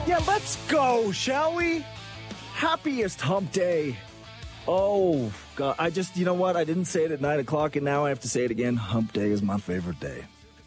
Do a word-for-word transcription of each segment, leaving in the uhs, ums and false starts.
Yeah, let's go, shall we? Happiest hump day. Oh, God. I just, you know what? I didn't say it at nine o'clock, and now I have to say it again. Hump day is my favorite day.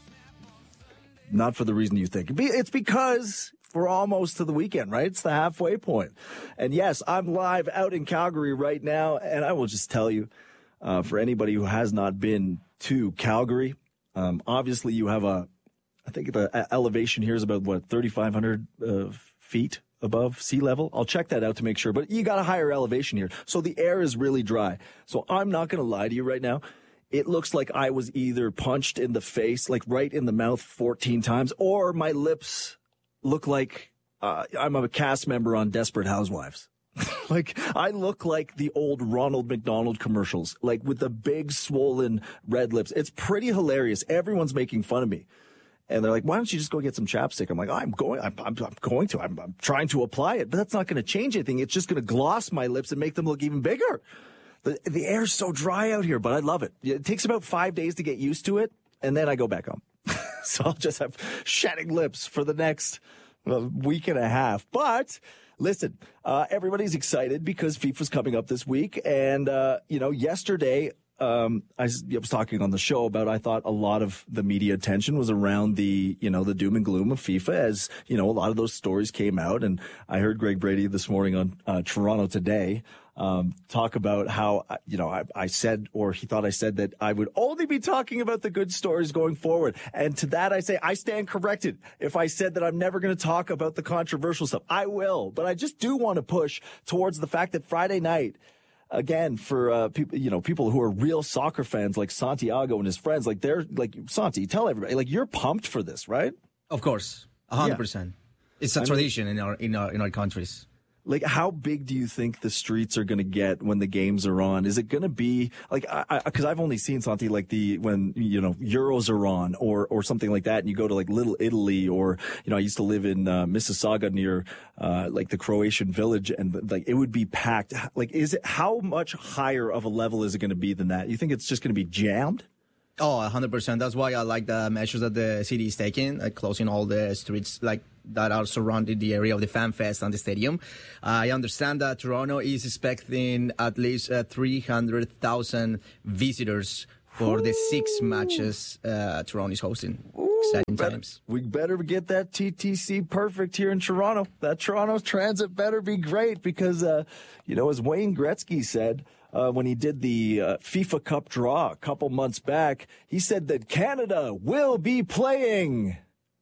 Not for the reason you think. It's because we're almost to the weekend, right? It's the halfway point. And yes, I'm live out in Calgary right now, and I will just tell you, uh, for anybody who has not been to Calgary, um, obviously you have a, I think the elevation here is about, what, thirty-five hundred uh, feet above sea level. I'll check that out to make sure. But you got a higher elevation here. So the air is really dry. So I'm not going to lie to you right now. It looks like I was either punched in the face, like right in the mouth fourteen times, or my lips look like uh, I'm a cast member on Desperate Housewives. Like, I look like the old Ronald McDonald commercials, like with the big swollen red lips. It's pretty hilarious. Everyone's making fun of me. And they're like, why don't you just go get some chapstick? I'm like, oh, I'm going, I'm, I'm, I'm going to, I'm, I'm trying to apply it, but that's not going to change anything. It's just going to gloss my lips and make them look even bigger. The, the air's so dry out here, but I love it. It takes about five days to get used to it, and then I go back home. So I'll just have shedding lips for the next well, week and a half. But listen, uh, everybody's excited because FIFA's coming up this week. And, uh, you know, yesterday, Um, I was talking on the show about, I thought a lot of the media attention was around the, you know, the doom and gloom of FIFA as, you know, a lot of those stories came out. And I heard Greg Brady this morning on uh, Toronto Today um, talk about how, you know, I, I said, or he thought I said that I would only be talking about the good stories going forward. And to that, I say I stand corrected. If I said that I'm never going to talk about the controversial stuff, I will. But I just do want to push towards the fact that Friday night, again, for uh, people, you know, people who are real soccer fans like Santiago and his friends, like they're like, Santi, tell everybody, like, you're pumped for this, right? Of course, a hundred percent. It's a I tradition mean, in our in our in our countries. Like, how big do you think the streets are going to get when the games are on? Is it going to be like, I, because I've only seen Santi like the when you know Euros are on or or something like that, and you go to like Little Italy, or you know, I used to live in uh, Mississauga near uh, like the Croatian village, and like it would be packed. Like, is it how much higher of a level is it going to be than that? You think it's just going to be jammed? Oh, one hundred percent. That's why I like the measures that the city is taking, like closing all the streets like that are surrounding the area of the Fan Fest and the stadium. Uh, I understand that Toronto is expecting at least uh, three hundred thousand visitors for Ooh. the six matches uh, Toronto is hosting. Ooh, Exciting better, times. We better get that T T C perfect here in Toronto. That Toronto Transit better be great because, uh, you know, as Wayne Gretzky said, Uh, when he did the uh, FIFA Cup draw a couple months back, he said that Canada will be playing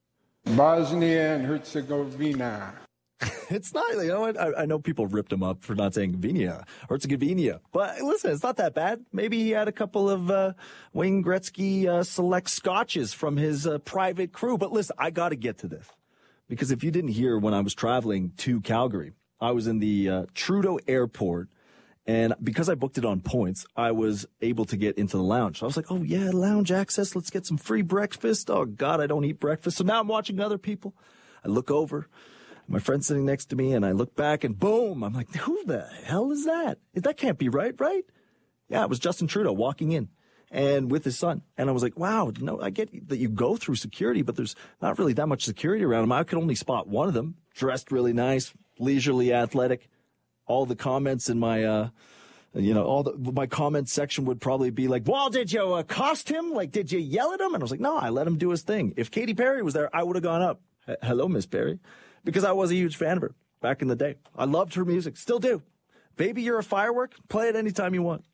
Bosnia and Herzegovina. It's not, you know what? I, I know people ripped him up for not saying Vinia, Herzegovina. But listen, it's not that bad. Maybe he had a couple of uh, Wayne Gretzky uh, select scotches from his uh, private crew. But listen, I got to get to this. Because if you didn't hear, when I was traveling to Calgary, I was in the uh, Trudeau Airport. And because I booked it on points, I was able to get into the lounge. So I was like, oh, yeah, lounge access. Let's get some free breakfast. Oh, God, I don't eat breakfast. So now I'm watching other people. I look over. My friend's sitting next to me, and I look back, and boom. I'm like, who the hell is that? That can't be right, right? Yeah, it was Justin Trudeau walking in and with his son. And I was like, wow, no, I get that you go through security, but there's not really that much security around him. I could only spot one of them, dressed really nice, leisurely athletic. All the comments in my, uh, you know, all the, my comment section would probably be like, well, did you accost him? Like, did you yell at him? And I was like, no, I let him do his thing. If Katy Perry was there, I would have gone up. H- Hello, Miss Perry. Because I was a huge fan of her back in the day. I loved her music. Still do. Baby, you're a firework. Play it anytime you want.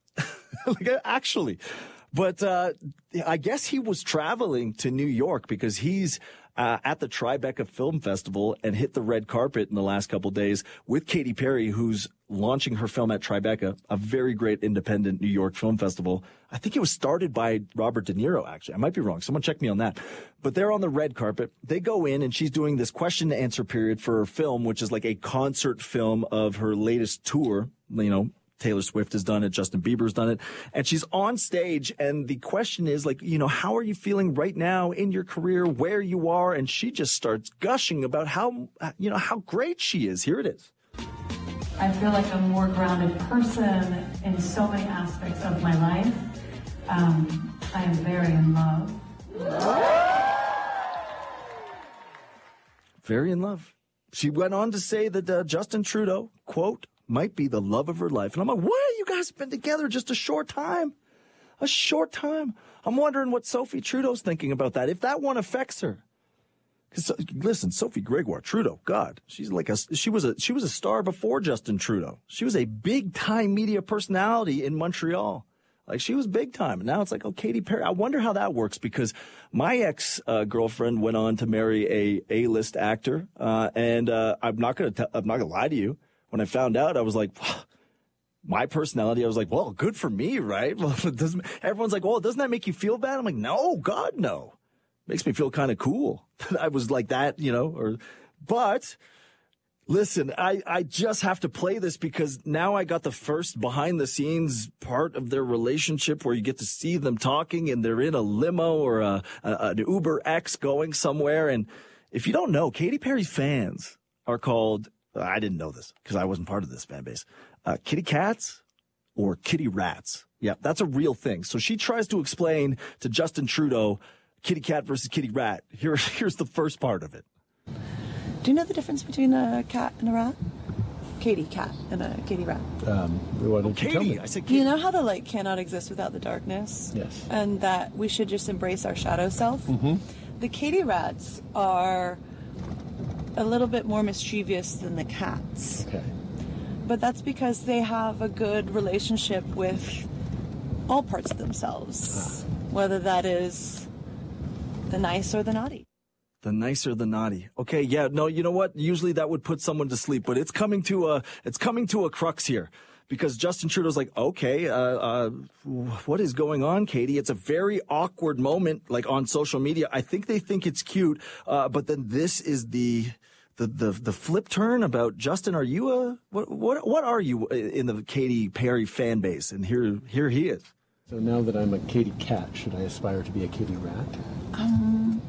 Like, actually. But uh, I guess he was traveling to New York because he's uh, at the Tribeca Film Festival and hit the red carpet in the last couple of days with Katy Perry, who's launching her film at Tribeca, a very great independent New York film festival. I think it was started by Robert De Niro, actually. I might be wrong. Someone check me on that. But they're on the red carpet. They go in, and she's doing this question and answer period for her film, which is like a concert film of her latest tour, you know. Taylor Swift has done it. Justin Bieber's done it. And she's on stage. And the question is, like, you know, how are you feeling right now in your career, where you are? And she just starts gushing about how, you know, how great she is. Here it is. I feel like I'm a more grounded person in so many aspects of my life. Um, I am very in love. Very in love. she went on to say that uh, Justin Trudeau, quote, might be the love of her life. And I'm like, what? You guys have been together just a short time. A short time. I'm wondering what Sophie Trudeau's thinking about that, if that one affects her. Because listen, Sophie Gregoire Trudeau, God, she's like a she was a she was a star before Justin Trudeau. She was a big time media personality in Montreal. Like, she was big time. And now it's like, oh, Katy Perry. I wonder how that works, because my ex uh, girlfriend went on to marry a A-list actor, uh, and uh, I'm not gonna t- I'm not gonna lie to you. When I found out, I was like, my personality, I was like, well, good for me, right? Well, it doesn't, everyone's like, well, doesn't that make you feel bad? I'm like, no, God, no. Makes me feel kind of cool that I was like that, you know, or, but listen, I, I just have to play this because now I got the first behind the scenes part of their relationship where you get to see them talking and they're in a limo or a, a an Uber X going somewhere. And if you don't know, Katy Perry's fans are called, I didn't know this because I wasn't part of this fan base, uh, kitty cats or kitty rats. Yeah, that's a real thing. So she tries to explain to Justin Trudeau, kitty cat versus kitty rat. Here, here's the first part of it. Do you know the difference between a cat and a rat? Katy cat and a kitty rat. Um, why don't you tell me? I said Katy. You know how the light cannot exist without the darkness? Yes. And that we should just embrace our shadow self? Mm-hmm. The kitty rats are a little bit more mischievous than the cats. Okay. But that's because they have a good relationship with all parts of themselves, ah. whether that is the nice or the naughty. The nice or the naughty. Okay, yeah, no, you know what? Usually that would put someone to sleep, but it's coming to a it's coming to a crux here. Because Justin Trudeau's like, okay, uh, uh, what is going on, Katy? It's a very awkward moment, like on social media. I think they think it's cute, uh, but then this is the the the the flip turn about Justin. Are you a what what what are you in the Katy Perry fan base? And here here he is. So now that I'm a Katy cat, should I aspire to be a Katy rat? Um,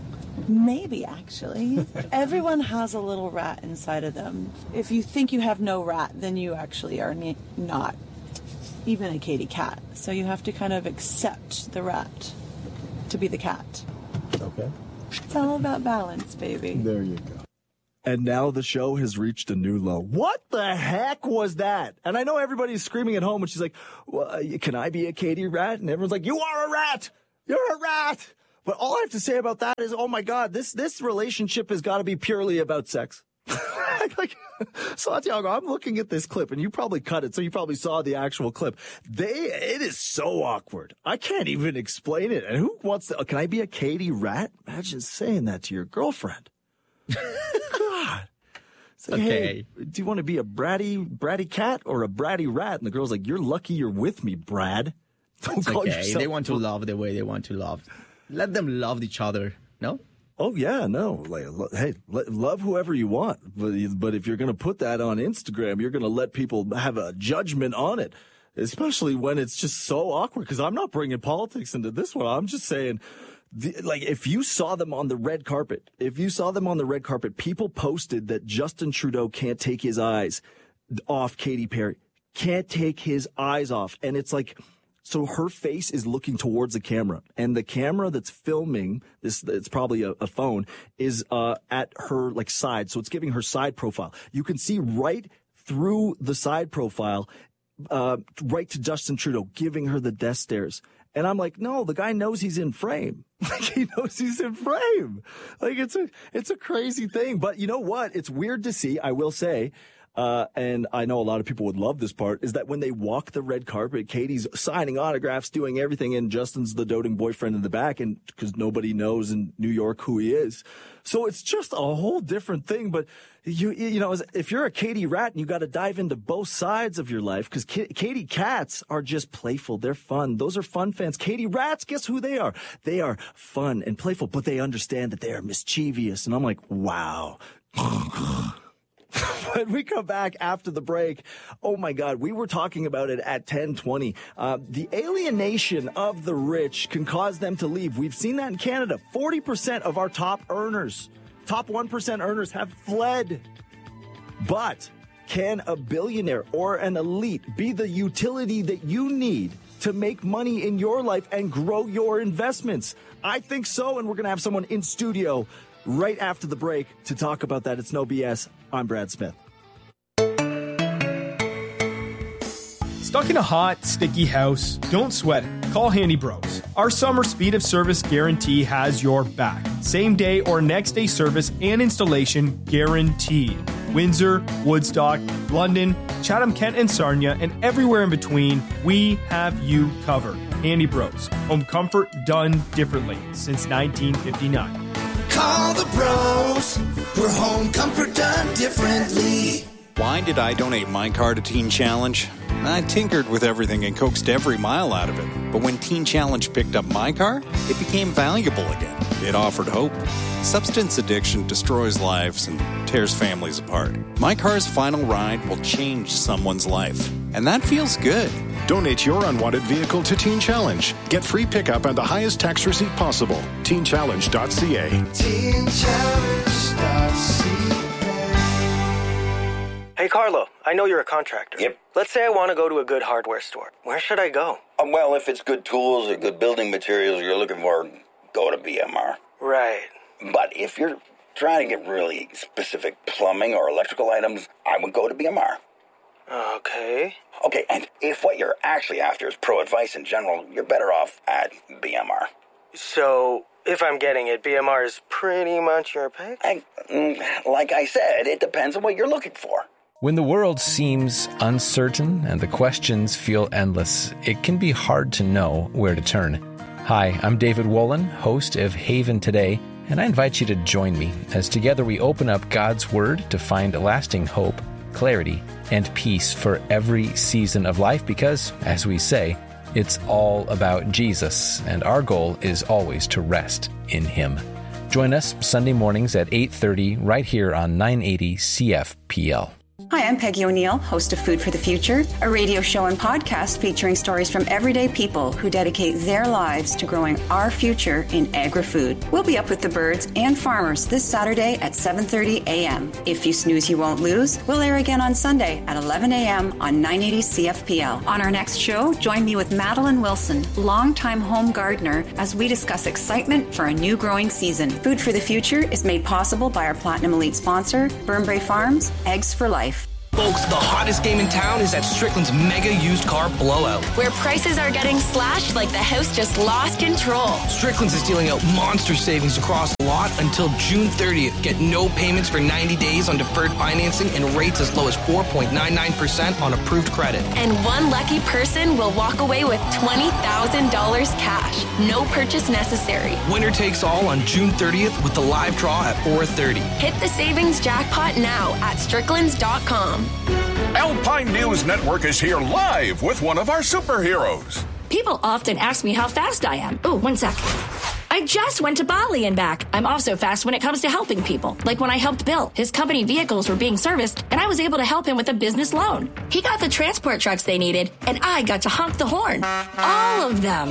maybe actually. Everyone has a little rat inside of them. If you think you have no rat, then you actually are ne- not even a Katy cat. So you have to kind of accept the rat to be the cat. Okay. It's all about balance, baby. There you go. And now the show has reached a new low. What the heck was that? And I know everybody's screaming at home, and she's like, well, can I be a Katy rat? And everyone's like, you are a rat! You're a rat! But all I have to say about that is, oh my God, this this relationship has got to be purely about sex. Like, Santiago, I'm looking at this clip, and you probably cut it, so you probably saw the actual clip. They, it is so awkward. I can't even explain it. And who wants to, can I be a Katy rat? Imagine saying that to your girlfriend. God. Like, okay. Hey, do you want to be a bratty, bratty cat or a bratty rat? And the girl's like, you're lucky you're with me, Brad. Don't it's call okay. yourself. They want to love the way they want to love. Let them love each other. No? Oh, yeah, no. Like, lo- hey, lo- love whoever you want. But, but if you're going to put that on Instagram, you're going to let people have a judgment on it, especially when it's just so awkward. Because I'm not bringing politics into this one. I'm just saying, the, like, if you saw them on the red carpet, if you saw them on the red carpet, people posted that Justin Trudeau can't take his eyes off Katy Perry. Can't take his eyes off. And it's like, so her face is looking towards the camera, and the camera that's filming this, it's probably a, a phone, is uh, at her like side. So it's giving her side profile. You can see right through the side profile, uh, right to Justin Trudeau, giving her the death stares. And I'm like, no, the guy knows he's in frame. Like, he knows he's in frame. Like, it's a, it's a crazy thing. But you know what? It's weird to see, I will say. Uh, and I know a lot of people would love this part, is that when they walk the red carpet, Katy's signing autographs, doing everything, and Justin's the doting boyfriend in the back, and because nobody knows in New York who he is. So it's just a whole different thing. But you, you know, if you're a Katy rat and you got to dive into both sides of your life, because Katy cats are just playful. They're fun. Those are fun fans. Katy rats, guess who they are? They are fun and playful, but they understand that they are mischievous. And I'm like, wow. When we come back after the break, oh my God, we were talking about it at ten twenty. Uh, the alienation of the rich can cause them to leave. We've seen that in Canada. forty percent of our top earners, top one percent earners have fled. But can a billionaire or an elite be the utility that you need to make money in your life and grow your investments? I think so, and we're going to have someone in studio right after the break to talk about that. It's No B S. I'm Brad Smith. Stuck in a hot, sticky house? Don't sweat it. Call Handy Bros. Our summer speed of service guarantee has your back. Same day or next day service and installation guaranteed. Windsor, Woodstock, London, Chatham-Kent and Sarnia, and everywhere in between, we have you covered. Handy Bros. Home comfort done differently since nineteen fifty-nine. Call the bros for home comfort done differently. Why did I donate my car to Teen Challenge? I tinkered with everything and coaxed every mile out of it. But when Teen Challenge picked up my car, it became valuable again. It offered hope. Substance addiction destroys lives and tears families apart. My car's final ride will change someone's life. And that feels good. Donate your unwanted vehicle to Teen Challenge. Get free pickup and the highest tax receipt possible. teen challenge dot c a. teen challenge dot c a. Hey, Carlo, I know you're a contractor. Yep. Let's say I want to go to a good hardware store. Where should I go? Uh, well, if it's good tools or good building materials you're looking for, go to B M R. Right. But if you're trying to get really specific plumbing or electrical items, I would go to B M R. Okay. Okay, and if what you're actually after is pro advice in general, you're better off at B M R. So, if I'm getting it, B M R is pretty much your pick? I, like I said, it depends on what you're looking for. When the world seems uncertain and the questions feel endless, it can be hard to know where to turn. Hi, I'm David Wolin, host of Haven Today, and I invite you to join me as together we open up God's Word to find lasting hope, clarity, and peace for every season of life because, as we say, it's all about Jesus, and our goal is always to rest in Him. Join us Sunday mornings at eight thirty right here on nine eighty C F P L. Hi, I'm Peggy O'Neill, host of Food for the Future, a radio show and podcast featuring stories from everyday people who dedicate their lives to growing our future in agri-food. We'll be up with the birds and farmers this Saturday at seven thirty a.m. If you snooze, you won't lose. We'll air again on Sunday at eleven a.m. on nine eighty C F P L. On our next show, join me with Madeline Wilson, longtime home gardener, as we discuss excitement for a new growing season. Food for the Future is made possible by our Platinum Elite sponsor, Burnbrae Farms, Eggs for Life. Folks, the hottest game in town is at Strickland's Mega Used Car Blowout, where prices are getting slashed like the house just lost control. Strickland's is dealing out monster savings across the lot until June thirtieth. Get no payments for ninety days on deferred financing and rates as low as four point nine nine percent on approved credit. And one lucky person will walk away with twenty thousand dollars cash. No purchase necessary. Winner takes all on June thirtieth with the live draw at four thirty. Hit the savings jackpot now at stricklands dot com. Alpine News Network is here live with one of our superheroes. People often ask me how fast I am. Oh, one sec. I just went to Bali and back. I'm also fast when it comes to helping people. Like when I helped Bill. His company vehicles were being serviced, and I was able to help him with a business loan. He got the transport trucks they needed, and I got to honk the horn. All of them.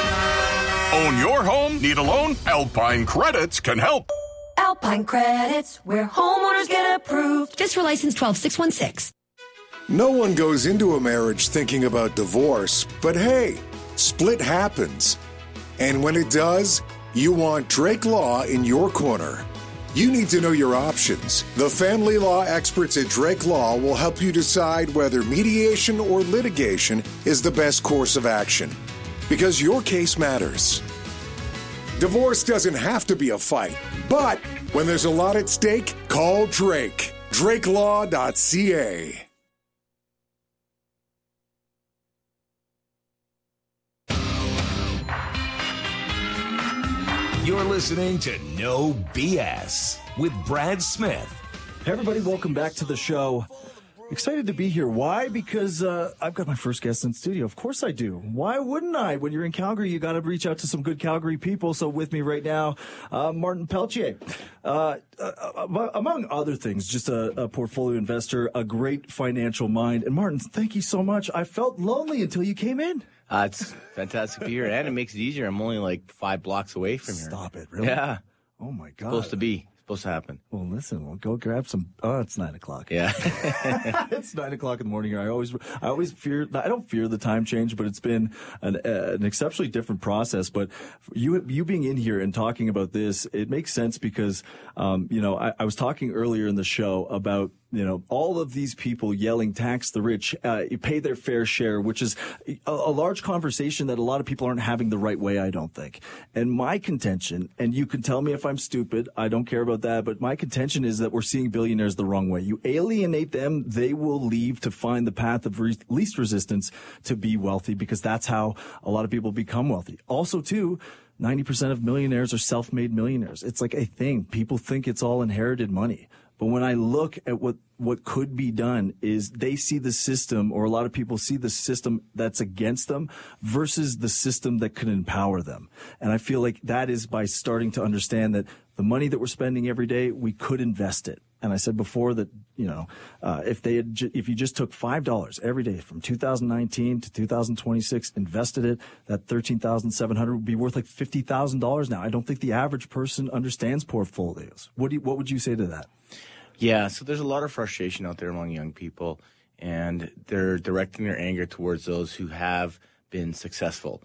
Own your home? Need a loan? Alpine Credits can help. Alpine Credits, where homeowners get approved. Just for license twelve six one six. No one goes into a marriage thinking about divorce, but hey, split happens. And when it does, you want Drake Law in your corner. You need to know your options. The family law experts at Drake Law will help you decide whether mediation or litigation is the best course of action. Because your case matters. Divorce doesn't have to be a fight, but when there's a lot at stake, call Drake. drake law dot c a. You're listening to No B S with Brad Smith. Hey everybody, welcome back to the show. Excited to be here. Why? Because uh, I've got my first guest in studio. Of course I do. Why wouldn't I? When you're in Calgary, you got to reach out to some good Calgary people. So with me right now, uh, Martin Pelletier. Uh, uh, among other things, just a, a portfolio investor, a great financial mind. And Martin, thank you so much. I felt lonely until you came in. Uh, it's fantastic to be here, and it makes it easier. I'm only like five blocks away from here. Stop it, really? Yeah. Oh, my God. Supposed to be. supposed to happen? Well, listen, we'll go grab some. Oh, it's nine o'clock. Yeah, it's nine o'clock in the morning here. I always, I always fear. I don't fear the time change, but it's been an, uh, an exceptionally different process. But you, you being in here and talking about this, it makes sense because, um, you know, I, I was talking earlier in the show about, you know, all of these people yelling tax the rich, uh, you pay their fair share, which is a, a large conversation that a lot of people aren't having the right way, I don't think. And my contention, and you can tell me if I'm stupid, I don't care about that, but my contention is that we're seeing billionaires the wrong way. You alienate them, they will leave to find the path of re- least resistance to be wealthy, because that's how a lot of people become wealthy. Also, too, ninety percent of millionaires are self-made millionaires. It's like a thing. People think it's all inherited money. But when I look at what, what could be done is they see the system, or a lot of people see the system that's against them versus the system that could empower them. And I feel like that is by starting to understand that the money that we're spending every day, we could invest it. And I said before that, you know, uh, if they had, ju- if you just took five dollars every day from two thousand nineteen to two thousand twenty-six, invested it, that thirteen thousand seven hundred would be worth like fifty thousand dollars now. I don't think the average person understands portfolios. What do you, what would you say to that? Yeah, so there's a lot of frustration out there among young people, and they're directing their anger towards those who have been successful.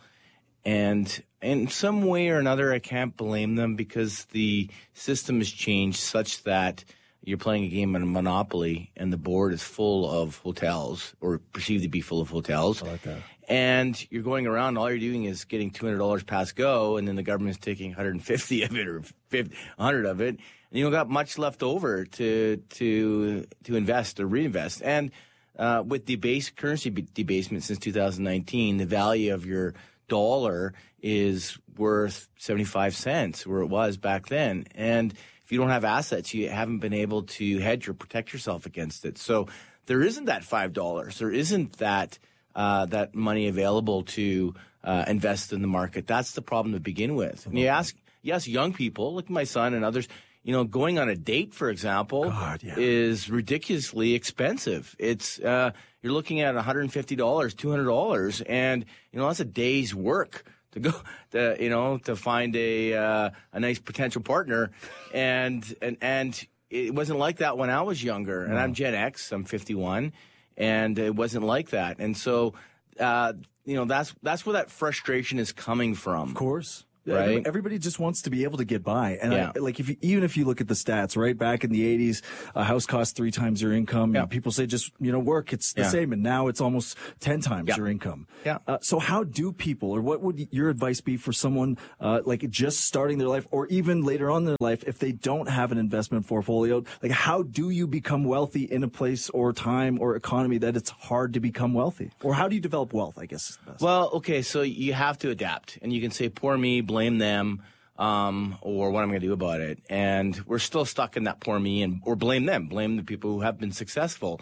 And in some way or another, I can't blame them, because the system has changed such that you're playing a game of Monopoly and the board is full of hotels, or perceived to be full of hotels. I like that. And you're going around, all you're doing is getting two hundred dollars past go, and then the government's taking one hundred fifty of it, or fifty, one hundred of it. And you don't got much left over to to to invest or reinvest. And uh, with debase currency debasement since two thousand nineteen, the value of your dollar is worth seventy-five cents, where it was back then. And if you don't have assets, you haven't been able to hedge or protect yourself against it. So there isn't that five dollars. There isn't that uh, that money available to uh, invest in the market. That's the problem to begin with. And you ask, you ask young people, like my son and others, you know, going on a date, for example, God, yeah. is ridiculously expensive. It's uh, you're looking at one hundred fifty dollars, two hundred dollars, and you know that's a day's work to go, to, you know, to find a uh, a nice potential partner, and and and it wasn't like that when I was younger. And I'm Gen X, I'm fifty-one, and it wasn't like that. And so, uh, you know, that's that's where that frustration is coming from. Of course. Yeah, right? Everybody just wants to be able to get by. And yeah. I, like, if you, even if you look at the stats, right, back in the eighties, a house cost three times your income. Yeah. And people say just, you know, work, it's the yeah. same. And now it's almost ten times yeah. your income. Yeah. Uh, so how do people, or what would your advice be for someone, uh, like just starting their life, or even later on in their life, if they don't have an investment portfolio? Like, how do you become wealthy in a place or time or economy that it's hard to become wealthy? Or how do you develop wealth, I guess is the best. Well, okay, so you have to adapt. And you can say, poor me, blame them. Um, or what I'm going to do about it. And we're still stuck in that poor me, and or blame them, blame the people who have been successful.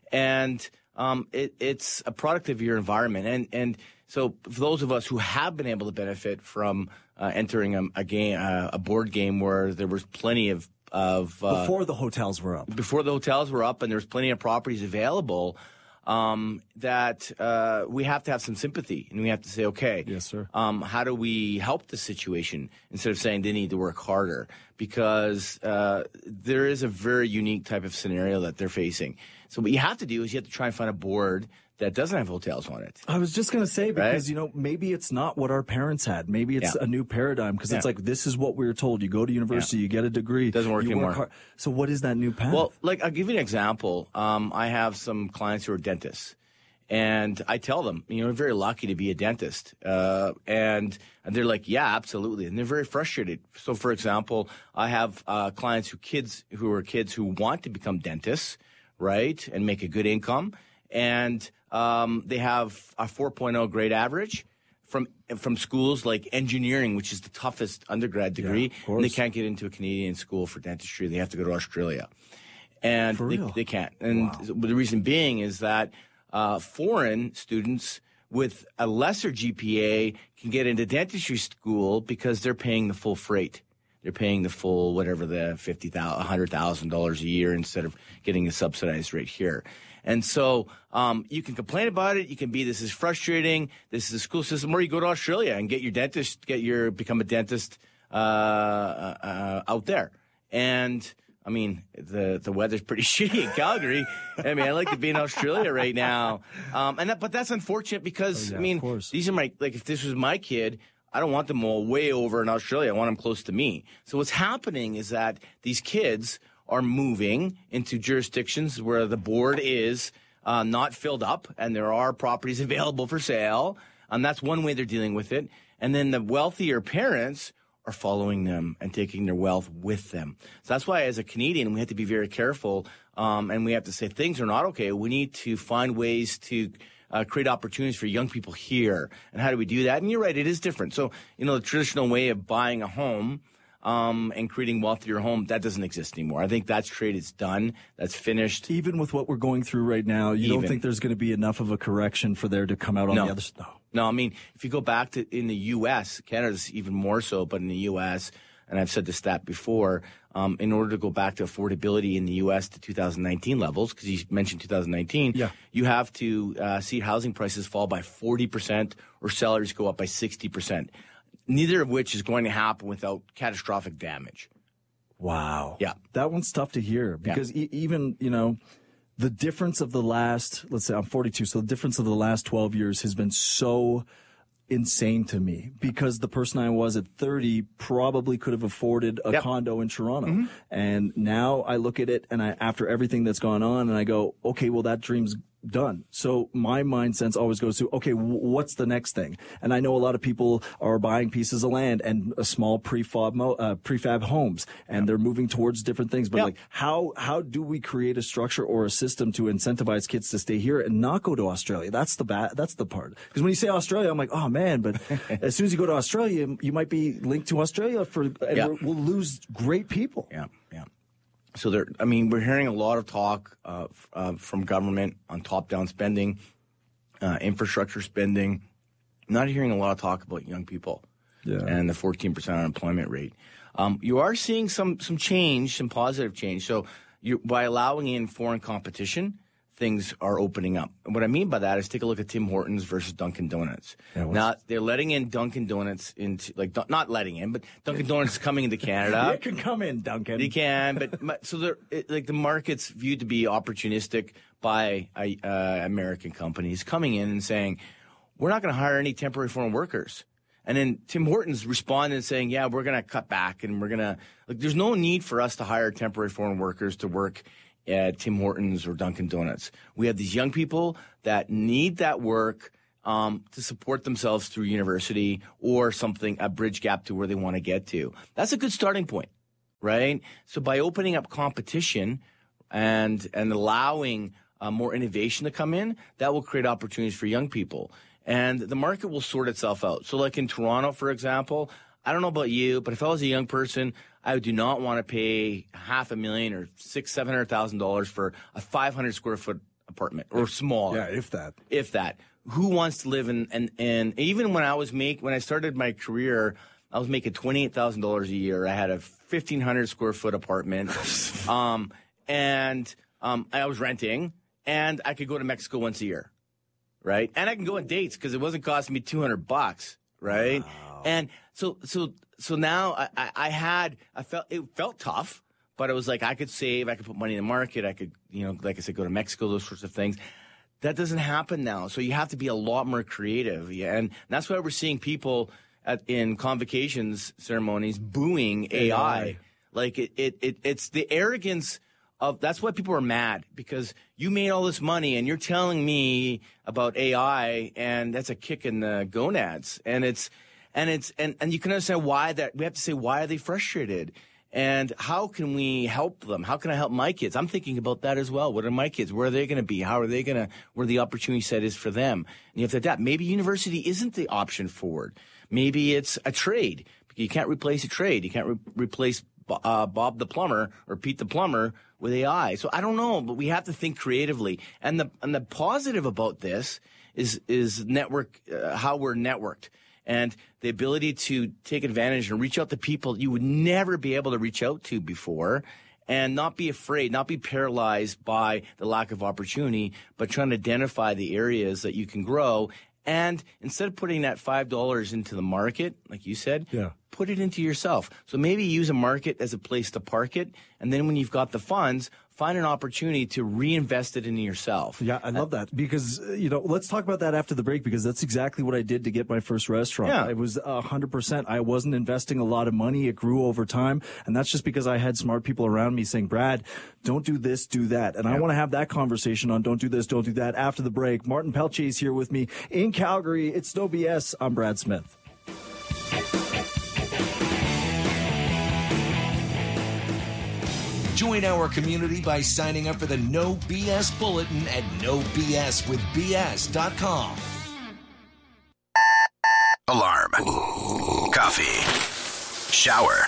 And um, it, it's a product of your environment. And and so for those of us who have been able to benefit from uh, entering a, a game, uh, a board game where there was plenty of of uh, before the hotels were up, before the hotels were up, and there was plenty of properties available. Um, that uh, we have to have some sympathy, and we have to say, okay, yes, sir. Um, how do we help the situation instead of saying they need to work harder? Because uh, there is a very unique type of scenario that they're facing. So what you have to do is you have to try and find a board that doesn't have hotels on it. I was just going to say, because, right? you know, maybe it's not what our parents had. Maybe it's yeah. a new paradigm, because yeah. it's like, this is what we were told. You go to university, yeah. you get a degree. It doesn't work you anymore. Work hard. So what is that new path? Well, like, I'll give you an example. Um, I have some clients who are dentists. And I tell them, you know, I'm very lucky to be a dentist. Uh, and, and they're like, yeah, absolutely. And they're very frustrated. So, for example, I have uh, clients who kids who are kids who want to become dentists, right, and make a good income. And um, they have a four point oh grade average from from schools like engineering, which is the toughest undergrad degree. Yeah, and they can't get into a Canadian school for dentistry. They have to go to Australia. And For they, real? they can't. And Wow. the reason being is that Uh, foreign students with a lesser G P A can get into dentistry school because they're paying the full freight. They're paying the full, whatever, the fifty thousand dollars, one hundred thousand dollars a year instead of getting a subsidized rate here. And so um, you can complain about it. You can be, this is frustrating. This is a school system. Or you go to Australia and get your dentist, get your, become a dentist uh, uh, out there. And I mean, the, the weather's pretty shitty in Calgary. I mean, I like to be in Australia right now. Um, and that, but that's unfortunate because, Oh, yeah, I mean, of course. these are my, like, if this was my kid, I don't want them all way over in Australia. I want them close to me. So what's happening is that these kids are moving into jurisdictions where the board is uh, not filled up and there are properties available for sale. And that's one way they're dealing with it. And then the wealthier parents are following them and taking their wealth with them. So that's why as a Canadian, we have to be very careful. Um, and we have to say things are not okay. We need to find ways to uh, create opportunities for young people here. And how do we do that? And you're right, it is different. So, you know, the traditional way of buying a home um, and creating wealth to your home, that doesn't exist anymore. I think that's trade. It's done. That's finished. Even with what we're going through right now, you Even. don't think there's going to be enough of a correction for there to come out on No. the other side? No. No, I mean, if you go back to in the U S, Canada's even more so, but in the U S, and I've said this stat before, um, in order to go back to affordability in the U S to two thousand nineteen levels, because you mentioned two thousand nineteen, yeah. you have to uh, see housing prices fall by forty percent or salaries go up by sixty percent, neither of which is going to happen without catastrophic damage. Wow. Yeah. That one's tough to hear because e- even, you know, the difference of the last, let's say I'm forty-two, so the difference of the last twelve years has been so insane to me because the person I was at thirty probably could have afforded a Yep. condo in Toronto. Mm-hmm. And now I look at it and I, after everything that's gone on and I go, okay, well, that dream's done. So my mind sense always goes to, okay, w- what's the next thing? And I know a lot of people are buying pieces of land and a small prefab, mo- uh, prefab homes, and they're moving towards different things. But Yep. like, how, how do we create a structure or a system to incentivize kids to stay here and not go to Australia? That's the bad, that's the part. Because when you say Australia, I'm like, oh man, but as soon as you go to Australia, you might be linked to Australia for, and Yeah. we're- we'll lose great people. Yeah, yeah. So there, I mean, we're hearing a lot of talk uh, f- uh, from government on top-down spending, uh, infrastructure spending. Not hearing a lot of talk about young people Yeah. and the fourteen percent unemployment rate. Um, you are seeing some some change, some positive change. So you, by allowing in foreign competition, things are opening up. And what I mean by that is take a look at Tim Hortons versus Dunkin' Donuts. Yeah, what's- now, they're letting in Dunkin' Donuts into, like, not letting in, but Dunkin' Donuts is coming into Canada. You can come in, Duncan. They can, but my- so they're it, like the market's viewed to be opportunistic by uh, American companies coming in and saying, "We're not going to hire any temporary foreign workers." And then Tim Hortons responded and saying, "Yeah, we're going to cut back and we're going to like. There's no need for us to hire temporary foreign workers to work at Tim Hortons or Dunkin' Donuts. We have these young people that need that work." Um, to support themselves through university or something, a bridge gap to where they want to get to. That's a good starting point, right? So by opening up competition and and allowing uh, more innovation to come in, that will create opportunities for young people. And the market will sort itself out. So like in Toronto, for example, I don't know about you, but if I was a young person, I do not want to pay half a million or six, seven hundred thousand dollars for a five hundred square foot apartment or smaller. Yeah, if that. If that. Who wants to live in, and, and even when I was make, when I started my career, I was making twenty-eight thousand dollars a year. I had a fifteen hundred square foot apartment. um, and, um, I was renting and I could go to Mexico once a year. Right. And I can go on dates because it wasn't costing me two hundred bucks. Right. Wow. And so, so, so now I, I, I had, I felt, it felt tough, but it was like I could save, I could put money in the market. I could, you know, like I said, go to Mexico, those sorts of things. That doesn't happen now. So you have to be a lot more creative. Yeah. And that's why we're seeing people at, in convocations ceremonies booing A I. A I. Like it, it, it, it's the arrogance of, that's why people are mad, because you made all this money and you're telling me about A I, and that's a kick in the gonads. And it's, and it's, and, and you can understand why that, we have to say, why are they frustrated? And how can we help them? How can I help my kids? I'm thinking about that as well. What are my kids? Where are they going to be? How are they going to, where the opportunity set is for them? And you have to adapt. Maybe university isn't the option forward. Maybe it's a trade. You can't replace a trade. You can't re- replace uh, Bob the plumber or Pete the plumber with A I. So I don't know, but we have to think creatively. And the, and the positive about this is, is network, uh, how we're networked. And the ability to take advantage and reach out to people you would never be able to reach out to before, and not be afraid, not be paralyzed by the lack of opportunity, but trying to identify the areas that you can grow And instead of putting that five dollars into the market, like you said, yeah. put it into yourself. So maybe use a market as a place to park it. And then when you've got the funds, find an opportunity to reinvest it into yourself. Yeah, I love that because, uh, you know, let's talk about that after the break because that's exactly what I did to get my first restaurant. Yeah. It was one hundred percent. I wasn't investing a lot of money. It grew over time. And that's just because I had smart people around me saying, Brad, don't do this, do that. And yeah. I want to have that conversation on don't do this, don't do that after the break. Martin Pelche is here with me in Calgary. It's No B S. I'm Brad Smith. Join our community by signing up for the No B S Bulletin at no b s with b s dot com. Alarm. Coffee. Shower.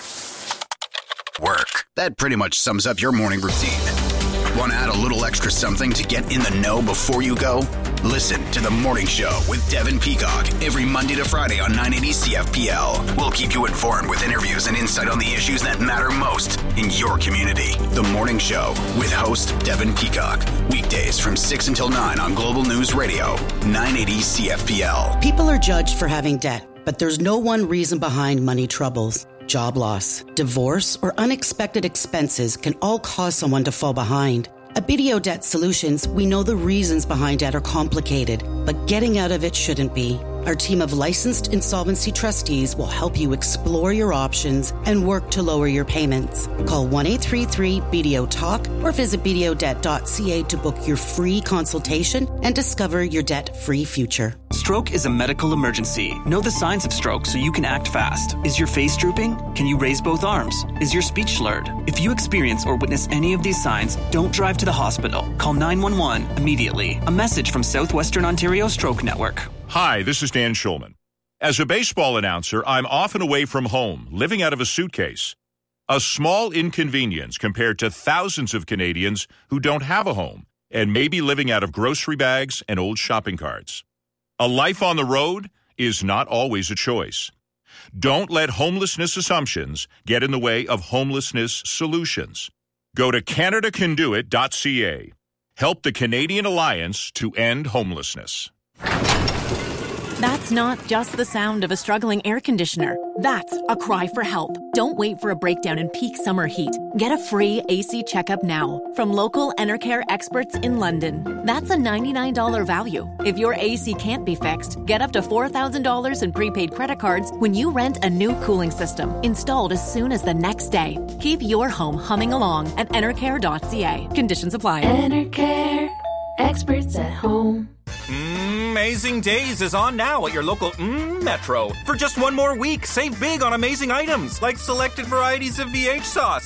Work. That pretty much sums up your morning routine. Want to add a little extra something to get in the know before you go? Listen to The Morning Show with Devin Peacock every Monday to Friday on nine eighty C F P L. We'll keep you informed with interviews and insight on the issues that matter most in your community. The Morning Show with host Devin Peacock. Weekdays from six until nine on Global News Radio, nine eighty C F P L. People are judged for having debt, but there's no one reason behind money troubles. Job loss, divorce, or unexpected expenses can all cause someone to fall behind. At B D O Debt Solutions, we know the reasons behind debt are complicated, but getting out of it shouldn't be. Our team of licensed insolvency trustees will help you explore your options and work to lower your payments. Call one eight three three B D O Talk or visit b d o debt dot c a to book your free consultation and discover your debt-free future. Stroke is a medical emergency. Know the signs of stroke so you can act fast. Is your face drooping? Can you raise both arms? Is your speech slurred? If you experience or witness any of these signs, don't drive to the hospital. Call nine one one immediately. A message from Southwestern Ontario Stroke Network. Hi, this is Dan Schulman. As a baseball announcer, I'm often away from home, living out of a suitcase. A small inconvenience compared to thousands of Canadians who don't have a home and may be living out of grocery bags and old shopping carts. A life on the road is not always a choice. Don't let homelessness assumptions get in the way of homelessness solutions. Go to canada can do it dot c a. Help the Canadian Alliance to end homelessness. That's not just the sound of a struggling air conditioner. That's a cry for help. Don't wait for a breakdown in peak summer heat. Get a free A C checkup now from local Enercare experts in London. That's a ninety-nine dollars value. If your A C can't be fixed, get up to four thousand dollars in prepaid credit cards when you rent a new cooling system installed as soon as the next day. Keep your home humming along at enercare dot c a. Conditions apply. Enercare, experts at home. Amazing Days is on now at your local mm, Metro. For just one more week, save big on amazing items like selected varieties of V H sauce,